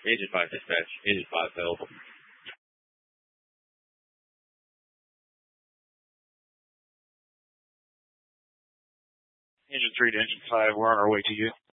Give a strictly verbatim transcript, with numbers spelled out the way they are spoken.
Engine five dispatch. Engine five failed. Engine three to engine five, we're on our way to you.